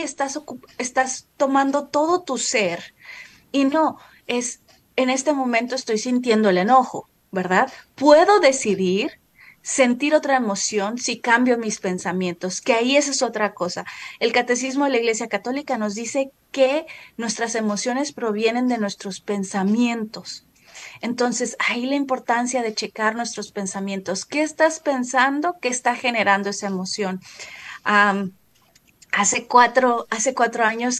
estás tomando todo tu ser y no, es, en este momento estoy sintiendo el enojo, ¿verdad? Puedo decidir sentir otra emoción si cambio mis pensamientos, que ahí esa es otra cosa. El Catecismo de la Iglesia Católica nos dice que nuestras emociones provienen de nuestros pensamientos. Entonces, ahí la importancia de checar nuestros pensamientos. ¿Qué estás pensando? ¿Qué está generando esa emoción? Um, hace cuatro años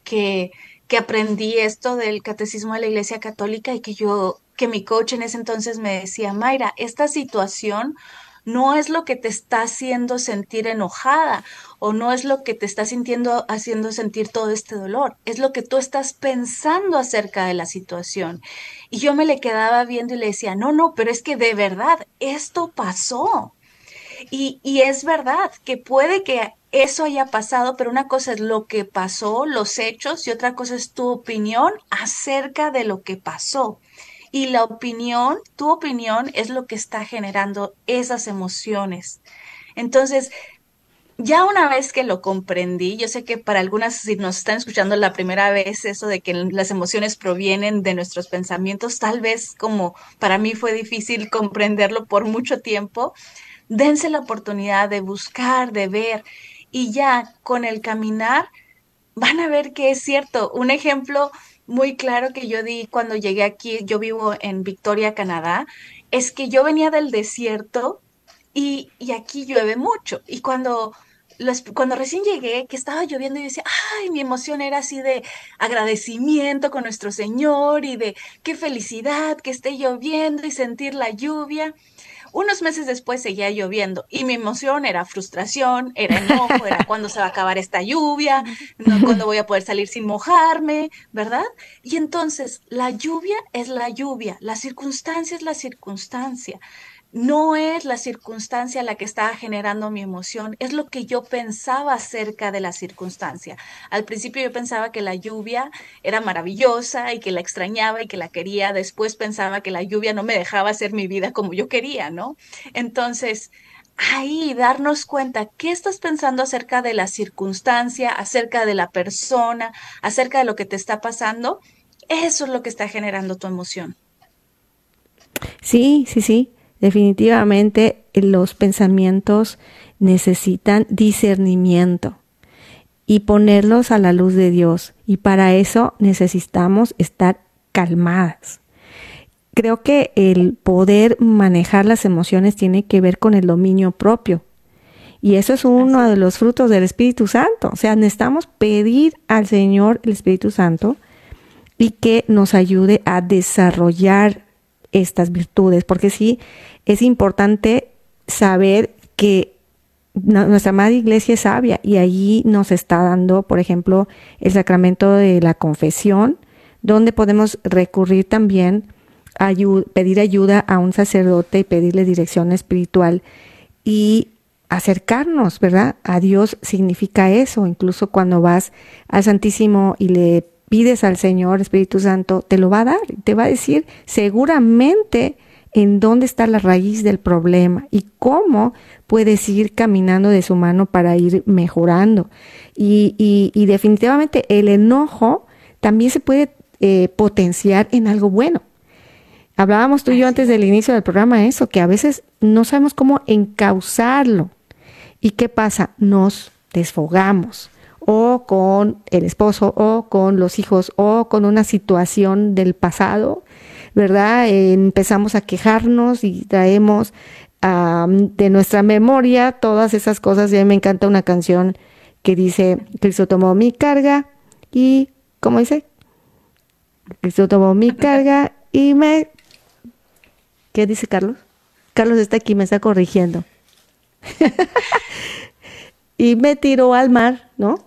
que aprendí esto del catecismo de la Iglesia Católica y que mi coach en ese entonces me decía, Mayra, esta situación no es lo que te está haciendo sentir enojada o no es lo que te está haciendo sentir todo este dolor, es lo que tú estás pensando acerca de la situación. Y yo me le quedaba viendo y le decía, no, no, pero es que de verdad esto pasó. Y es verdad que puede que eso haya pasado, pero una cosa es lo que pasó, los hechos, y otra cosa es tu opinión acerca de lo que pasó. Y tu opinión es lo que está generando esas emociones. Entonces, ya una vez que lo comprendí, yo sé que para algunas, si nos están escuchando la primera vez, eso de que las emociones provienen de nuestros pensamientos, tal vez como para mí fue difícil comprenderlo por mucho tiempo, dense la oportunidad de buscar, de ver, y ya con el caminar van a ver que es cierto. Un ejemplo muy claro que yo di cuando llegué aquí, yo vivo en Victoria, Canadá, es que yo venía del desierto y aquí llueve mucho. Y cuando recién llegué, que estaba lloviendo, yo decía, ay, mi emoción era así de agradecimiento con nuestro Señor y de qué felicidad que esté lloviendo y sentir la lluvia. Unos meses después seguía lloviendo y mi emoción era frustración, era enojo, era cuándo se va a acabar esta lluvia, no, cuándo voy a poder salir sin mojarme, ¿verdad? Y entonces la lluvia es la lluvia, la circunstancia es la circunstancia. No es la circunstancia la que estaba generando mi emoción, es lo que yo pensaba acerca de la circunstancia. Al principio yo pensaba que la lluvia era maravillosa y que la extrañaba y que la quería. Después pensaba que la lluvia no me dejaba hacer mi vida como yo quería, ¿no? Entonces, ahí darnos cuenta qué estás pensando acerca de la circunstancia, acerca de la persona, acerca de lo que te está pasando, eso es lo que está generando tu emoción. Sí, sí, sí, definitivamente los pensamientos necesitan discernimiento y ponerlos a la luz de Dios. Y para eso necesitamos estar calmadas. Creo que el poder manejar las emociones tiene que ver con el dominio propio. Y eso es Así uno de es. los frutos del Espíritu Santo. O sea, necesitamos pedir al Señor, el Espíritu Santo, y que nos ayude a desarrollar estas virtudes, porque sí es importante saber que nuestra Madre Iglesia es sabia y allí nos está dando, por ejemplo, el sacramento de la confesión, donde podemos recurrir también a pedir ayuda a un sacerdote y pedirle dirección espiritual y acercarnos, ¿verdad? A Dios significa eso, incluso cuando vas al Santísimo y le pides al Señor Espíritu Santo, te lo va a dar, te va a decir seguramente en dónde está la raíz del problema y cómo puedes ir caminando de su mano para ir mejorando. Y definitivamente el enojo también se puede potenciar en algo bueno. Hablábamos tú y yo Así antes del es. inicio del programa eso, que a veces no sabemos cómo encauzarlo. ¿Y qué pasa? Nos desfogamos o con el esposo o con los hijos o con una situación del pasado, ¿verdad? Empezamos a quejarnos y traemos de nuestra memoria todas esas cosas. Y a mí me encanta una canción que dice, Cristo tomó mi carga y, ¿cómo dice? Cristo tomó mi carga y me... ¿Qué dice Carlos? Carlos está aquí, me está corrigiendo. Y me tiró al mar, ¿no?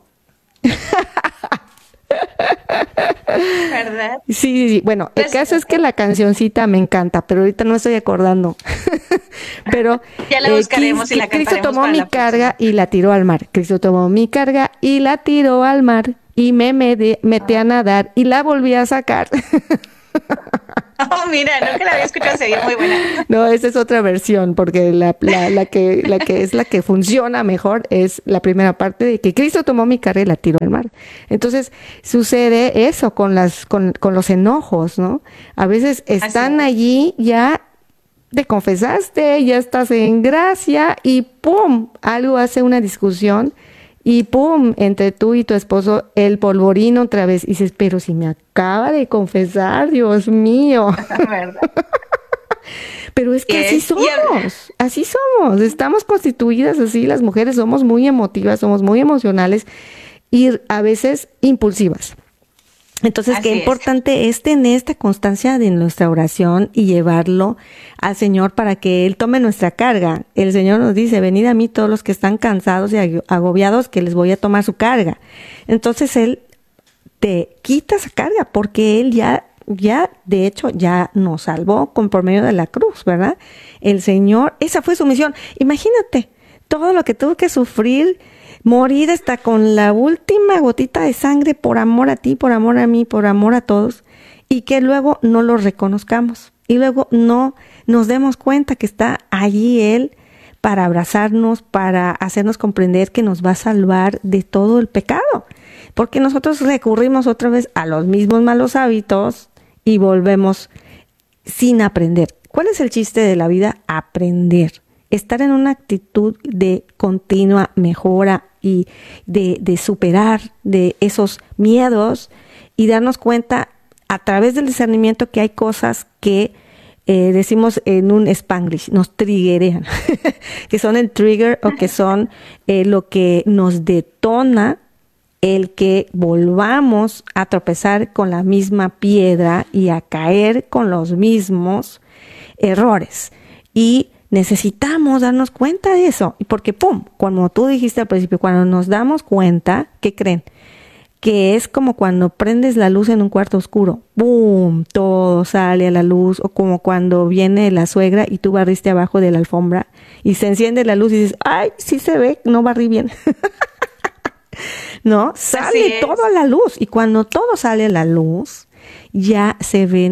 ¿Verdad? Sí, sí, sí. Bueno, el Pues caso es que la cancioncita me encanta, pero ahorita no estoy acordando. Pero ya la buscaremos y la Cristo cantaremos tomó para mi la carga próxima. y la tiró al mar. Cristo tomó mi carga y la tiró al mar y me metí a nadar y la volví a sacar. Oh, mira, nunca la había escuchado, se oye muy buena. No, esa es otra versión, porque la que es la que funciona mejor es la primera parte de que Cristo tomó mi carga y la tiró al mar. Entonces, sucede eso con los enojos, ¿no? A veces Así están es. allí, ya te confesaste, ya estás en gracia y ¡pum! Algo hace una discusión y ¡pum! Entre tú y tu esposo el polvorino otra vez. Y dices, pero si me acaba de confesar, Dios mío. ¿Verdad? Pero es Y que así somos, estamos constituidas así, las mujeres somos muy emotivas, somos muy emocionales y a veces impulsivas. Entonces, qué así es. importante es tener esta constancia de nuestra oración y llevarlo al Señor para que Él tome nuestra carga. El Señor nos dice, venid a mí todos los que están cansados y agobiados, que les voy a tomar su carga. Entonces, Él te quita esa carga porque Él ya, de hecho, ya nos salvó por medio de la cruz, ¿verdad? El Señor, esa fue su misión. Imagínate todo lo que tuvo que sufrir, morir hasta con la última gotita de sangre por amor a ti, por amor a mí, por amor a todos, y que luego no lo reconozcamos y luego no nos demos cuenta que está allí Él para abrazarnos, para hacernos comprender que nos va a salvar de todo el pecado. Porque nosotros recurrimos otra vez a los mismos malos hábitos y volvemos sin aprender. ¿Cuál es el chiste de la vida? Aprender. Estar en una actitud de continua mejora y de superar de esos miedos y darnos cuenta a través del discernimiento que hay cosas que decimos en un Spanglish, nos triggerean, que son el trigger o que son lo que nos detona el que volvamos a tropezar con la misma piedra y a caer con los mismos errores. Y necesitamos darnos cuenta de eso, porque ¡pum! Como tú dijiste al principio, cuando nos damos cuenta, ¿qué creen? Que es como cuando prendes la luz en un cuarto oscuro, ¡boom! Todo sale a la luz, o como cuando viene la suegra y tú barriste abajo de la alfombra y se enciende la luz y dices, ¡ay, sí se ve, no barrí bien! ¿No? Así Sale todo es. a la luz y cuando todo sale a la luz, ya se ven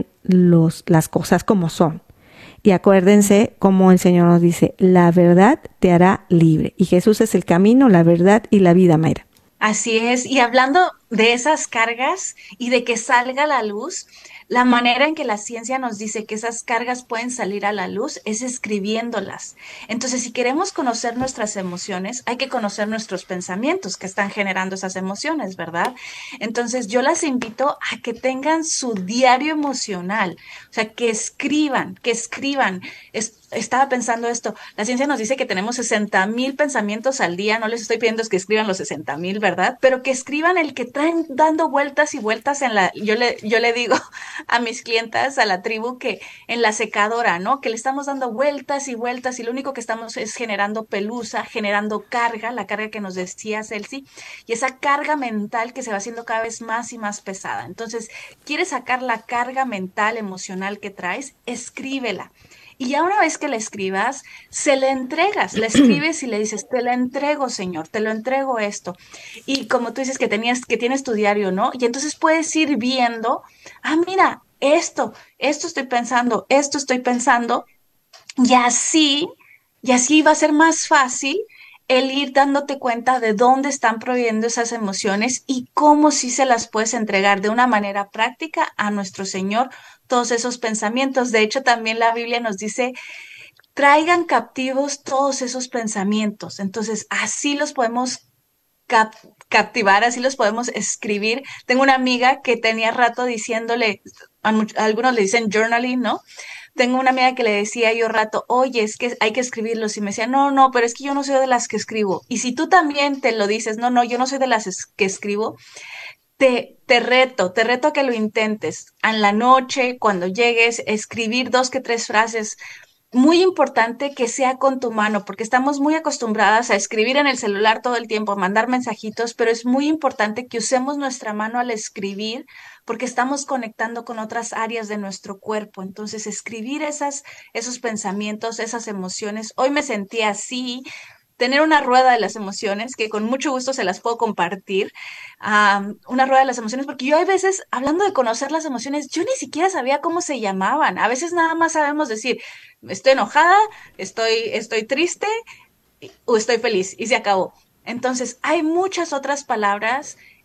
las cosas como son. Y acuérdense como el Señor nos dice, la verdad te hará libre. Y Jesús es el camino, la verdad y la vida, Mayra. Así es, y hablando de esas cargas y de que salga a la luz, la manera en que la ciencia nos dice que esas cargas pueden salir a la luz es escribiéndolas. Entonces, si queremos conocer nuestras emociones, hay que conocer nuestros pensamientos que están generando esas emociones, ¿verdad? Entonces, yo las invito a que tengan su diario emocional, o sea, que escriban, que escriban. Estaba pensando esto, la ciencia nos dice que tenemos 60,000 pensamientos al día, no les estoy pidiendo que escriban los 60,000, ¿verdad? Pero que escriban el que traen dando vueltas y vueltas en la, yo le digo a mis clientas, a la tribu, que en la secadora, ¿no? Que le estamos dando vueltas y vueltas y lo único que estamos es generando pelusa, generando carga, la carga que nos decía Celsi, y esa carga mental que se va haciendo cada vez más y más pesada. Entonces, ¿quieres sacar la carga mental, emocional que traes? Escríbela. Y ya una vez que la escribas, se la entregas, la escribes y le dices, te la entrego, Señor, te lo entrego esto. Y como tú dices que tienes tu diario, ¿no? Y entonces puedes ir viendo, mira, esto estoy pensando, y así, y así va a ser más fácil el ir dándote cuenta de dónde están proveniendo esas emociones y cómo sí se las puedes entregar de una manera práctica a nuestro Señor, todos esos pensamientos. De hecho, también la Biblia nos dice, traigan captivos todos esos pensamientos. Entonces, así los podemos cap captivar, así los podemos escribir. Tengo una amiga que tenía rato diciéndole, a algunos le dicen journaling, ¿no? Tengo una amiga que le decía yo rato, oye, es que hay que escribirlos. Y me decía, no, no, pero es que yo no soy de las que escribo. Y si tú también te lo dices, no, no, yo no soy de las que escribo, te reto a que lo intentes. En la noche, cuando llegues, escribir dos que tres frases. Muy importante que sea con tu mano, porque estamos muy acostumbradas a escribir en el celular todo el tiempo, a mandar mensajitos, pero es muy importante que usemos nuestra mano al escribir, porque estamos conectando con otras áreas de nuestro cuerpo. Entonces, escribir esos pensamientos, esas emociones. Hoy me sentí así, tener una rueda de las emociones, que con mucho gusto se las puedo compartir, una rueda de las emociones, porque yo hay veces, hablando de conocer las emociones, yo ni siquiera sabía cómo se llamaban. A veces nada más sabemos decir, estoy enojada, estoy triste o estoy feliz y se acabó. Entonces, hay muchas otras palabras